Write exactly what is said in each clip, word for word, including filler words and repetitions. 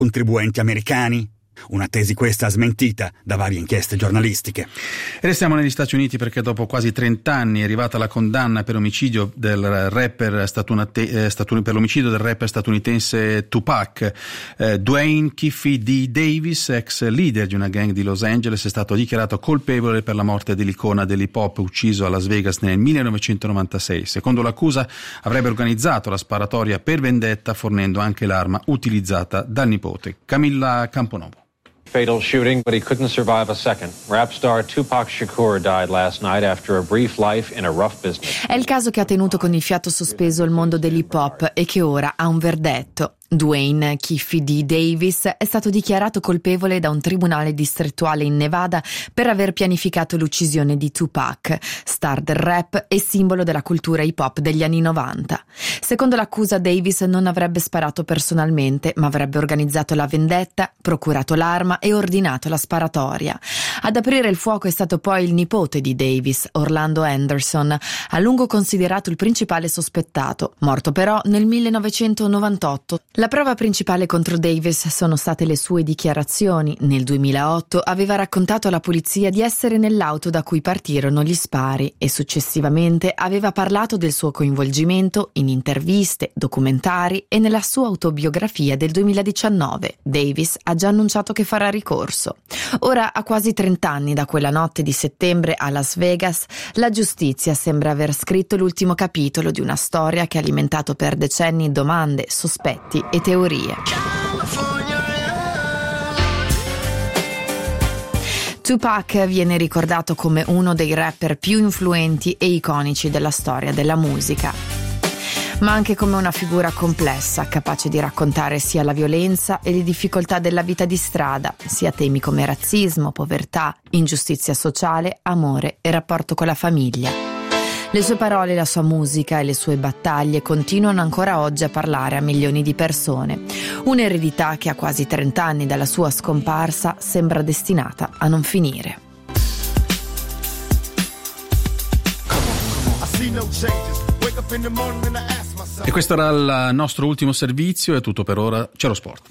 contribuenti americani. Una tesi questa smentita da varie inchieste giornalistiche. E restiamo negli Stati Uniti perché dopo quasi trenta anni è arrivata la condanna per omicidio del rapper statunate, eh, statun- per l'omicidio del rapper statunitense Tupac. Eh, Dwayne Kiffy D. Davis, ex leader di una gang di Los Angeles, è stato dichiarato colpevole per la morte dell'icona dell'hip hop ucciso a Las Vegas nel millenovecentonovantasei. Secondo l'accusa avrebbe organizzato la sparatoria per vendetta, fornendo anche l'arma utilizzata dal nipote. Camilla Camponovo. Fatal shooting, but he couldn't survive a second. Rap star Tupac Shakur died last night after a brief life in a rough business. È il caso che ha tenuto con il fiato sospeso il mondo dell'hip hop e che ora ha un verdetto. Dwayne Kiffy D. Davis è stato dichiarato colpevole da un tribunale distrettuale in Nevada per aver pianificato l'uccisione di Tupac, star del rap e simbolo della cultura hip hop degli anni novanta. Secondo l'accusa, Davis non avrebbe sparato personalmente, ma avrebbe organizzato la vendetta, procurato l'arma e ordinato la sparatoria. Ad aprire il fuoco è stato poi il nipote di Davis, Orlando Anderson, a lungo considerato il principale sospettato, morto però nel millenovecentonovantotto. La prova principale contro Davis sono state le sue dichiarazioni. Nel duemilaotto aveva raccontato alla polizia di essere nell'auto da cui partirono gli spari e successivamente aveva parlato del suo coinvolgimento in interviste, documentari e nella sua autobiografia del duemiladiciannove. Davis ha già annunciato che farà ricorso. Ora, a quasi trenta anni da quella notte di settembre a Las Vegas, la giustizia sembra aver scritto l'ultimo capitolo di una storia che ha alimentato per decenni domande, sospetti e teorie. Tupac viene ricordato come uno dei rapper più influenti e iconici della storia della musica, ma anche come una figura complessa, capace di raccontare sia la violenza e le difficoltà della vita di strada, sia temi come razzismo, povertà, ingiustizia sociale, amore e rapporto con la famiglia. Le sue parole, la sua musica e le sue battaglie continuano ancora oggi a parlare a milioni di persone. Un'eredità che a quasi trenta anni dalla sua scomparsa sembra destinata a non finire. E questo era il nostro ultimo servizio, è tutto per ora, c'è lo sport.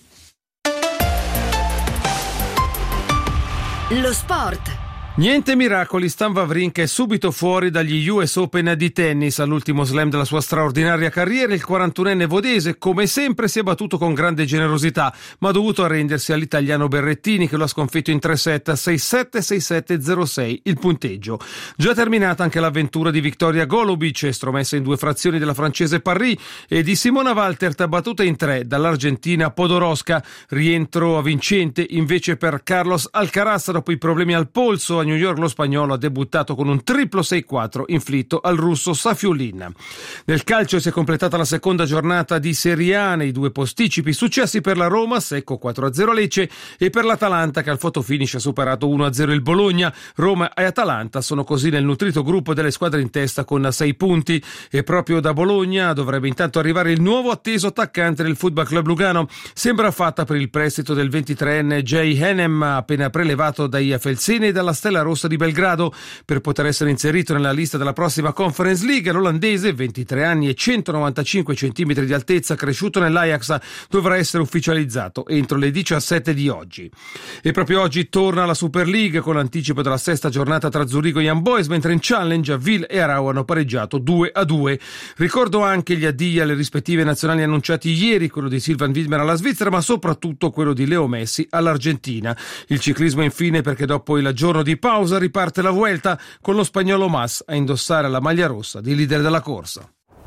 Lo sport. Niente miracoli, Stan Wawrinka è subito fuori dagli U S Open di tennis. All'ultimo slam della sua straordinaria carriera, il quarantunenne vodese, come sempre, si è battuto con grande generosità, ma ha dovuto arrendersi all'italiano Berrettini, che lo ha sconfitto in tre set, sei sette sei sette zero sei il punteggio. Già terminata anche l'avventura di Victoria Golubic, estromessa in due frazioni della francese Parry, e di Simona Waltert, battuta in tre dall'argentina Podoroska. Rientro vincente invece per Carlos Alcaraz dopo i problemi al polso. A New York lo spagnolo ha debuttato con un triplo sei quattro inflitto al russo Safiullin. Nel calcio si è completata la seconda giornata di Serie A, nei due posticipi successi per la Roma, secco quattro a zero Lecce, e per l'Atalanta che al fotofinish ha superato uno a zero il Bologna. Roma e Atalanta sono così nel nutrito gruppo delle squadre in testa con sei punti, e proprio da Bologna dovrebbe intanto arrivare il nuovo atteso attaccante del Football Club Lugano. Sembra fatta per il prestito del ventitreenne Jay Hanem, appena prelevato dai Felsene e dalla Stella Rossa di Belgrado. Per poter essere inserito nella lista della prossima Conference League, l'olandese, ventitré anni e centonovantacinque centimetri di altezza, cresciuto nell'Ajax, dovrà essere ufficializzato entro le diciassette di oggi. E proprio oggi torna la Super League con l'anticipo della sesta giornata tra Zurigo e Young Boys, mentre in Challenge Ville e Arau hanno pareggiato due a due. Ricordo anche gli addii alle rispettive nazionali annunciati ieri, quello di Silvan Widmer alla Svizzera, ma soprattutto quello di Leo Messi all'Argentina. Il ciclismo infine, perché dopo il giorno di pausa riparte la Vuelta con lo spagnolo Mas a indossare la maglia rossa di leader della corsa.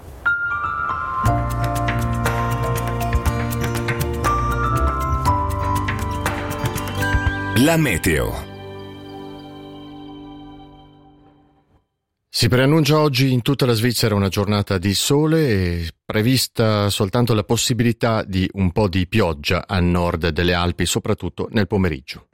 La meteo. Si preannuncia oggi in tutta la Svizzera una giornata di sole e prevista soltanto la possibilità di un po' di pioggia a nord delle Alpi, soprattutto nel pomeriggio.